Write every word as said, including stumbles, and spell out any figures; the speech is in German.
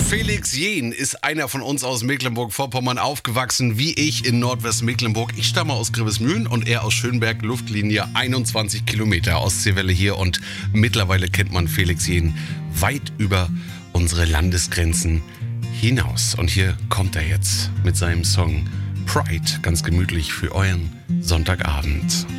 Felix Jähn ist einer von uns aus Mecklenburg-Vorpommern, aufgewachsen wie ich in Nordwestmecklenburg. Ich stamme aus Grevesmühlen und er aus Schönberg, Luftlinie einundzwanzig Kilometer, Ostseewelle hier. Und mittlerweile kennt man Felix Jähn weit über unsere Landesgrenzen hinaus. Und hier kommt er jetzt mit seinem Song Pride, ganz gemütlich für euren Sonntagabend.